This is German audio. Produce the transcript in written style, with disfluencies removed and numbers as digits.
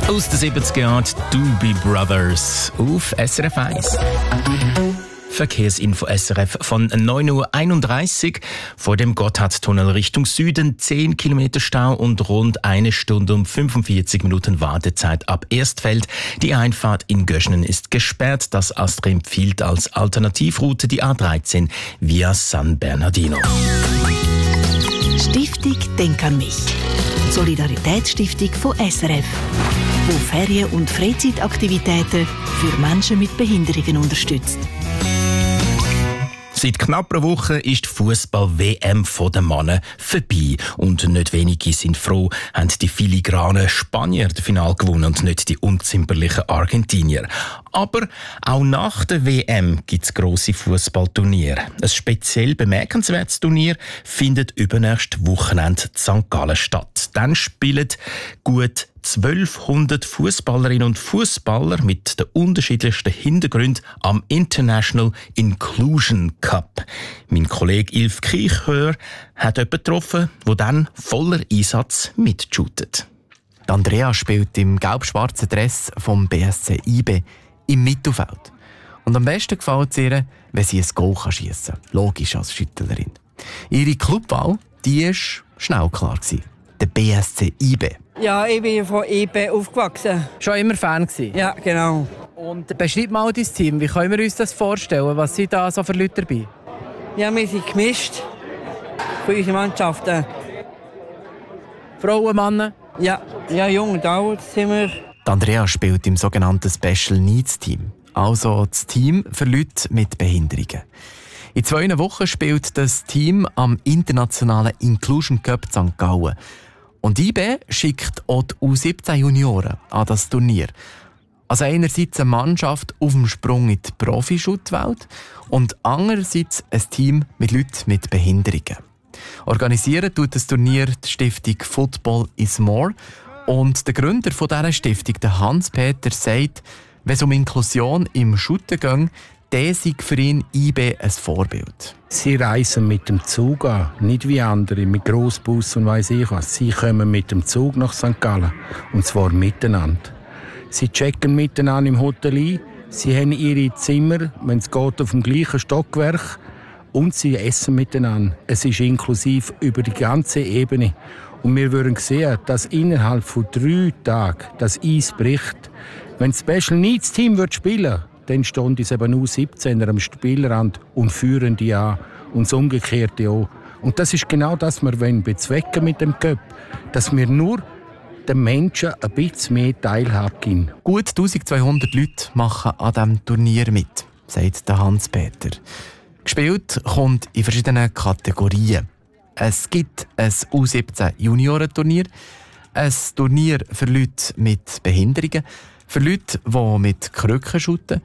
Aus den 70er Jahren die Doobie Brothers auf SRF 1. Verkehrsinfo SRF von 9.31 Uhr. Vor dem Gotthardtunnel Richtung Süden 10 Kilometer Stau und rund 1 Stunde und 45 Minuten Wartezeit ab Erstfeld. Die Einfahrt in Göschenen ist gesperrt. Das ASTRA empfiehlt als Alternativroute die A13 via San Bernardino. Stiftung Denk an mich. Solidaritätsstiftung von SRF, wo Ferien- und Freizeitaktivitäten für Menschen mit Behinderungen unterstützt. Seit knapp einer Woche ist die Fußball-WM der Männer vorbei. Und nicht wenige sind froh, haben die filigranen Spanier das Finale gewonnen und nicht die unzimperlichen Argentinier. Aber auch nach der WM gibt es grosse Fußballturniere. Ein speziell bemerkenswertes Turnier findet übernächstes Wochenende in St. Gallen statt. Dann spielen gut 1200 Fußballerinnen und Fußballer mit den unterschiedlichsten Hintergründen am International Inclusion Cup. Mein Kollege Ilf Kiechhör hat jemanden getroffen, der dann voller Einsatz mitshootet. Andrea spielt im gelb-schwarzen Dress vom BSC IB im Mittelfeld. Und am besten gefällt es ihr, wenn sie ein Goal schiessen kann. Logisch als Schüttlerin. Ihre Clubwahl, die war schnell klar. Der BSC IB. Ja, ich bin von IB aufgewachsen. Schon immer Fan gewesen? Ja, genau. Und beschreib mal dein Team. Wie können wir uns das vorstellen? Was sind da so für Leute dabei? Ja, wir sind gemischt für unsere Mannschaften. Frauen, Männer? Ja, jung und alt sind wir. Andrea spielt im sogenannten Special Needs Team. Also das Team für Leute mit Behinderungen. In 2 Wochen spielt das Team am internationalen Inclusion Cup St. Gallen. Und IB schickt auch die U17-Junioren an das Turnier. Also einerseits eine Mannschaft auf dem Sprung in die Profi-Schuttwelt und andererseits ein Team mit Leuten mit Behinderungen. Organisieren tut das Turnier die Stiftung Football is More. Und der Gründer dieser Stiftung, der Hans-Peter, sagt, wenn es um Inklusion im Schutten geht, der sei für ihn IB ein Vorbild. Sie reisen mit dem Zug an, nicht wie andere, mit Grossbus und weiss ich was. Sie kommen mit dem Zug nach St. Gallen, und zwar miteinander. Sie checken miteinander im Hotel ein, sie haben ihre Zimmer, wenn es geht, auf dem gleichen Stockwerk, und sie essen miteinander. Es ist inklusiv über die ganze Ebene. Und wir würden sehen, dass innerhalb von 3 Tagen das Eis bricht. Wenn das Special Needs Team spielen würde, dann stehen die eben U17er am Spielrand und führen die an. Und das Umgekehrte auch. Und das ist genau das, was wir bezwecken mit dem Cup. Dass wir nur den Menschen ein bisschen mehr Teilhabe geben. Gut 1200 Leute machen an diesem Turnier mit, sagt der Hans-Peter. Gespielt kommt in verschiedenen Kategorien. Es gibt ein U17-Juniorenturnier, ein Turnier für Leute mit Behinderungen, für Leute, die mit Krücken shooten